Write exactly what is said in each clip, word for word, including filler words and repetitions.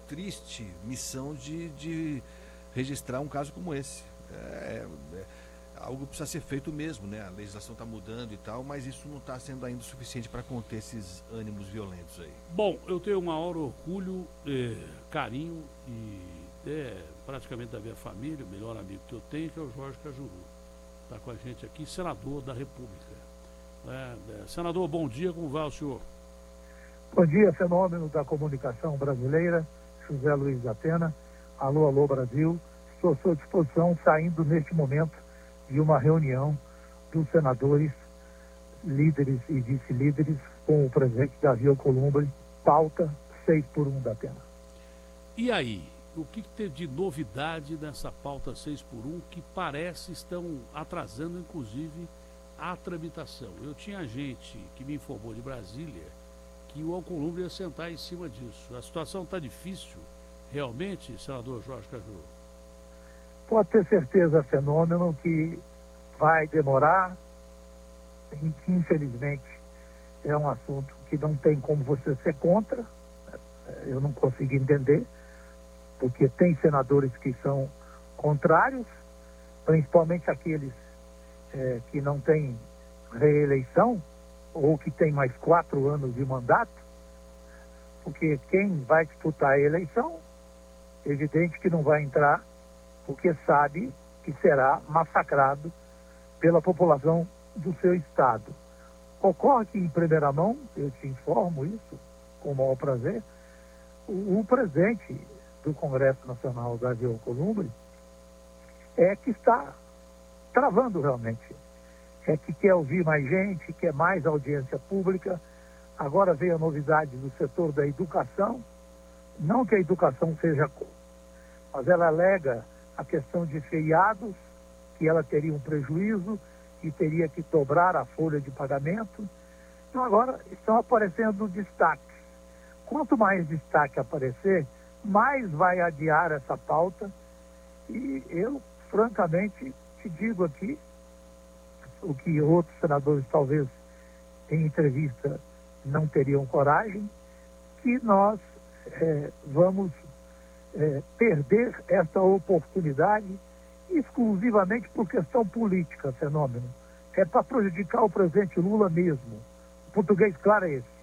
triste missão de, de registrar um caso como esse. É, é, algo precisa ser feito mesmo, né? A legislação está mudando e tal, mas isso não está sendo ainda o suficiente para conter esses ânimos violentos aí. Bom, eu tenho o maior orgulho, eh, carinho e é, praticamente da minha família, o melhor amigo que eu tenho, que é o Jorge Cajuru. Está com a gente aqui, senador da República. É, é, senador, bom dia, como vai o senhor? Bom dia, fenômeno da comunicação brasileira, José Luiz da Atena. Alô, alô, Brasil. Estou à sua disposição, saindo neste momento de uma reunião dos senadores, líderes e vice-líderes, com o presidente Davi Alcolumbre, pauta seis por um da Atena. E aí, o que, que teve de novidade nessa pauta seis por um que parece estão atrasando, inclusive, a tramitação? Eu tinha gente que me informou de Brasília que o Alcolumbre ia sentar em cima disso. A situação está difícil, realmente, senador Jorge Cajuru? Pode ter certeza, fenômeno, que vai demorar, e que infelizmente é um assunto que não tem como você ser contra. Eu não consigo entender, porque tem senadores que são contrários, principalmente aqueles é, que não têm reeleição, ou que têm mais quatro anos de mandato, porque quem vai disputar a eleição, é evidente que não vai entrar, porque sabe que será massacrado pela população do seu estado. Ocorre que, em primeira mão, eu te informo isso, com o maior prazer, o, o presidente do Congresso Nacional, Davi Alcolumbre, é que está travando realmente. É que quer ouvir mais gente, quer mais audiência pública. Agora veio a novidade do setor da educação. Não que a educação seja, mas ela alega a questão de feriados, que ela teria um prejuízo, que teria que dobrar a folha de pagamento. Então agora estão aparecendo destaques. Quanto mais destaque aparecer, mais vai adiar essa pauta. E eu, francamente, te digo aqui, o que outros senadores talvez em entrevista não teriam coragem, que nós é, vamos é, perder essa oportunidade exclusivamente por questão política, fenômeno. É para prejudicar o presidente Lula mesmo. O português claro é esse.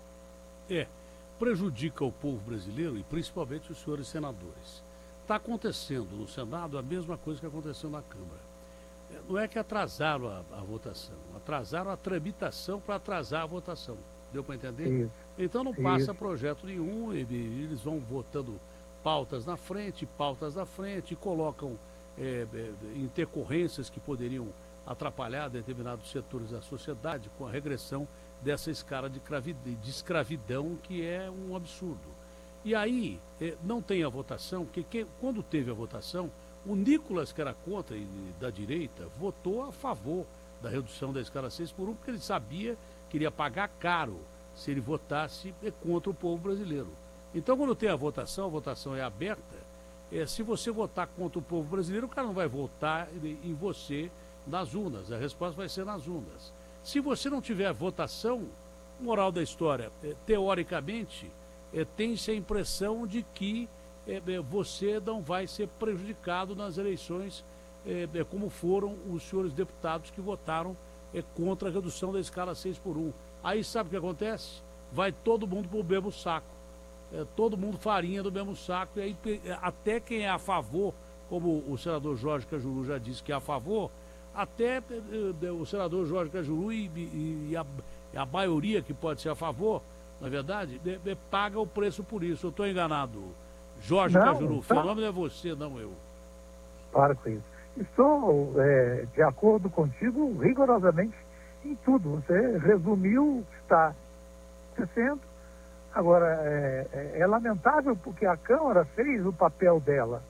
É, prejudica o povo brasileiro e principalmente os senhores senadores. Está acontecendo no Senado a mesma coisa que aconteceu na Câmara. Não é que atrasaram a, a votação, atrasaram a tramitação para atrasar a votação. Deu para entender? Isso. Então não passa Isso. projeto nenhum, e, e eles vão votando pautas na frente, pautas na frente, e colocam é, é, intercorrências que poderiam atrapalhar determinados setores da sociedade com a regressão dessa escala de, de escravidão, que é um absurdo. E aí é, não tem a votação, porque que, quando teve a votação, o Nicolas, que era contra e da direita, votou a favor da redução da escala seis por um, porque ele sabia que iria pagar caro se ele votasse contra o povo brasileiro. Então, quando tem a votação, a votação é aberta, é, se você votar contra o povo brasileiro, o cara não vai votar em você nas urnas, a resposta vai ser nas urnas. Se você não tiver votação, moral da história, é, teoricamente, é, tem-se a impressão de que é, é, você não vai ser prejudicado nas eleições, é, é, como foram os senhores deputados que votaram é, contra a redução da escala seis por um. Aí sabe o que acontece? Vai todo mundo para o mesmo saco. É, todo mundo farinha do mesmo saco. E aí até quem é a favor, como o senador Jorge Cajuru já disse que é a favor, até é, o senador Jorge Cajuru e, e, e, a, e a maioria que pode ser a favor, na verdade, é, é, paga o preço por isso. Eu estou enganado, Jorge não, Cajuru. O tá. fenômeno é você, não eu. Para com isso. Estou é, de acordo contigo rigorosamente em tudo. Você resumiu o que está acontecendo. Agora, é, é, é lamentável porque a Câmara fez o papel dela.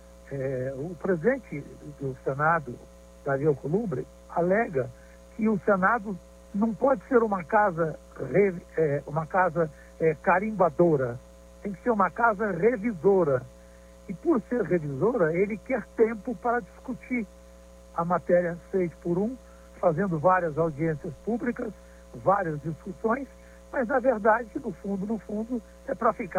É, o presidente do Senado, Davi Alcolumbre, alega que o Senado não pode ser uma casa, é, uma casa é, carimbadora, tem que ser uma casa revisora. E por ser revisora, ele quer tempo para discutir a matéria seis por um, fazendo várias audiências públicas, várias discussões, mas na verdade, no fundo, no fundo, é para ficar